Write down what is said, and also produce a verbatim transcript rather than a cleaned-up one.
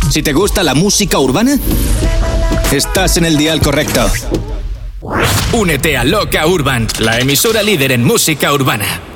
Si te gusta la música urbana, estás en el dial correcto. Únete a Loca Urban, la emisora líder en música urbana.